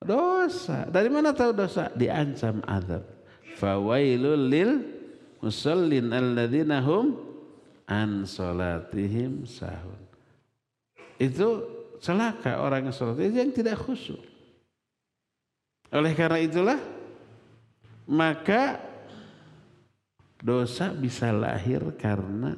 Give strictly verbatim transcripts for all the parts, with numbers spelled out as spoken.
Dosa. Dari mana tahu dosa? Diancam azab. Fawailul lil musallin alladzina hum an salatihim sahun. Itu celaka orang yang salat itu yang tidak khusyuk. Oleh karena itulah maka dosa bisa lahir karena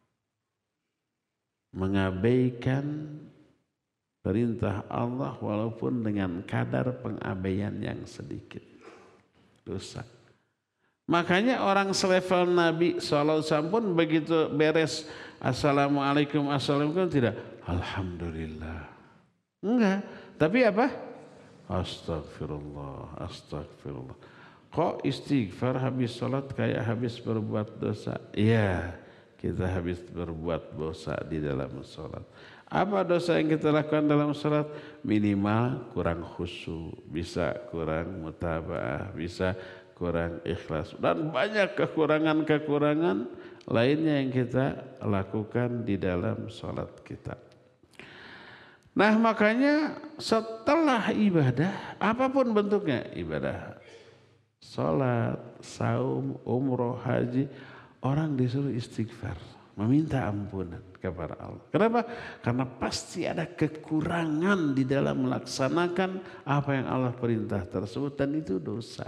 mengabaikan perintah Allah walaupun dengan kadar pengabaian yang sedikit. Dosa. Makanya orang selevel Nabi shallallahu alaihi wasallam pun begitu beres assalamualaikum assalamualaikum tidak alhamdulillah. Enggak. Tapi apa? Astagfirullah, astagfirullah. Kok istighfar habis sholat kayak habis berbuat dosa? Iya, kita habis berbuat dosa di dalam sholat. Apa dosa yang kita lakukan dalam sholat? Minimal kurang khusyuk, bisa kurang mutaba'ah, bisa kurang ikhlas. Dan banyak kekurangan-kekurangan lainnya yang kita lakukan di dalam sholat kita. Nah makanya setelah ibadah, apapun bentuknya, ibadah sholat, saum, umroh, haji, orang disuruh istighfar, meminta ampunan kepada Allah. Kenapa? Karena pasti ada kekurangan di dalam melaksanakan apa yang Allah perintah tersebut dan itu dosa.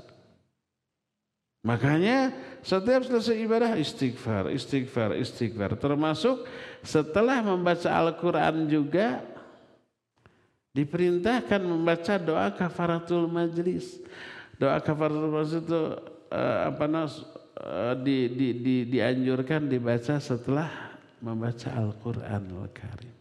Makanya setiap selesai ibadah istighfar, istighfar, istighfar. Termasuk setelah membaca Al-Quran juga diperintahkan membaca doa kafaratul majlis. Doa kafaratul majlis itu uh, apa nas uh, di, di, di, dianjurkan dibaca setelah membaca Al-Quranul Karim.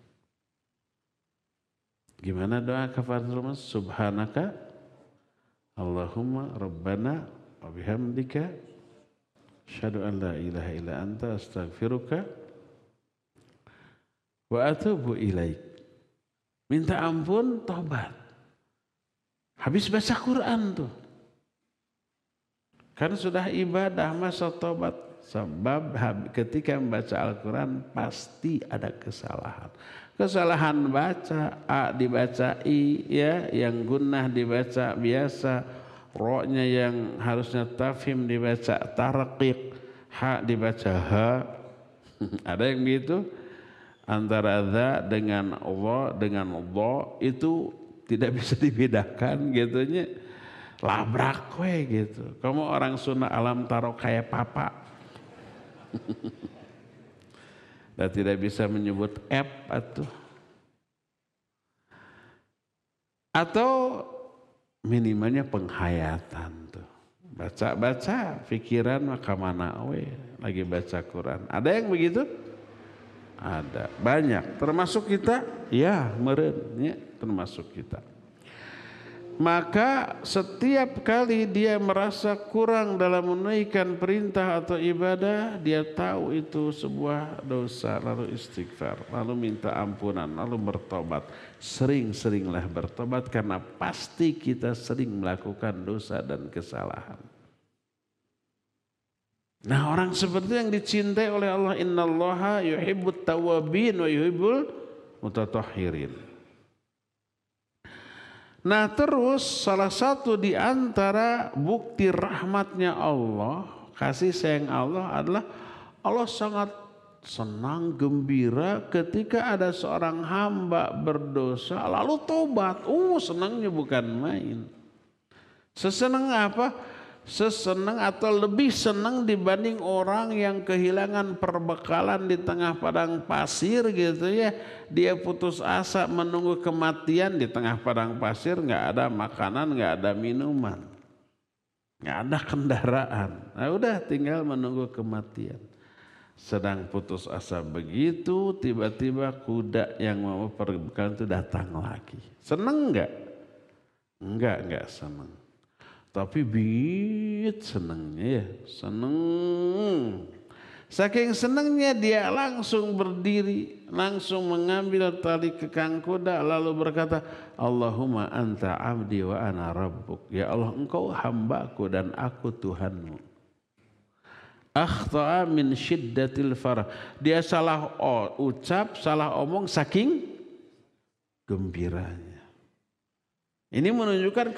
Gimana doa kafaratul majlis? Subhanaka Allahumma Rabbana wa bihamdika asyhadu an la ilaha illa anta astaghfiruka wa atubu ilaik. Minta ampun, tobat. Habis baca Quran tuh. Kan sudah ibadah masa tobat. Sebab ketika membaca Al-Quran pasti ada kesalahan. Kesalahan baca, A dibaca I, ya, yang gunnah dibaca biasa, Ro-nya yang harusnya tafhim dibaca tarqiq, H dibaca H. Ada yang begitu? Antara dha dengan Allah dengan Allah itu tidak bisa dibedakan gitunya. Labrak we gitu. Kamu orang Sunda alam taro kayak papa. Dan tidak bisa menyebut F atau atau minimalnya penghayatan tuh. Baca-baca pikiran maka mana we lagi baca Quran. Ada yang begitu? Ada, banyak. Termasuk kita? Ya, meureun nya termasuk kita. Maka setiap kali dia merasa kurang dalam menunaikan perintah atau ibadah, dia tahu itu sebuah dosa, lalu istighfar, lalu minta ampunan, lalu bertobat. Sering-seringlah bertobat karena pasti kita sering melakukan dosa dan kesalahan. Nah orang seperti yang dicintai oleh Allah, innallaha yuhibbut tawwabin wa yuhibbul mutatahhirin. Nah terus salah satu di antara bukti rahmatnya Allah, kasih sayang Allah adalah Allah sangat senang, gembira ketika ada seorang hamba berdosa lalu tobat. Uh senangnya bukan main. Sesenang apa? Sesenang atau lebih senang dibanding orang yang kehilangan perbekalan di tengah padang pasir gitu ya. Dia putus asa menunggu kematian di tengah padang pasir, nggak ada makanan, nggak ada minuman, nggak ada kendaraan. Nah udah tinggal menunggu kematian. Sedang putus asa begitu, tiba-tiba kuda yang mau perbekalan itu datang lagi. Seneng nggak? Enggak, enggak seneng. Tapi bingit senengnya ya, seneng. Saking senengnya dia langsung berdiri, langsung mengambil tali kekang kuda lalu berkata, Allahumma anta abdi wa ana rabbuk. Ya Allah engkau hambaku dan aku Tuhanmu. Akhta'a min syiddatil farah. Dia salah ucap, salah omong saking gembiranya. Ini menunjukkan